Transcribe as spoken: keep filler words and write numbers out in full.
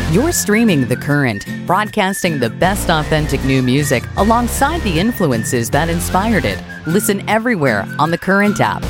You're streaming The Current, broadcasting the best authentic new music alongside the influences that inspired it. Listen everywhere on The Current app.